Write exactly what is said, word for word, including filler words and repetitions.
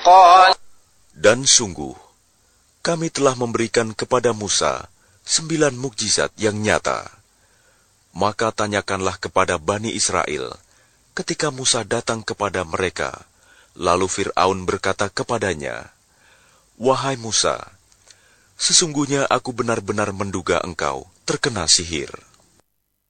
قال Dan sungguh, kami telah memberikan kepada Musa sembilan mukjizat yang nyata. Maka tanyakanlah kepada Bani Israel, ketika Musa datang kepada mereka, lalu Fir'aun berkata kepadanya, "Wahai Musa, sesungguhnya aku benar-benar menduga engkau terkena sihir.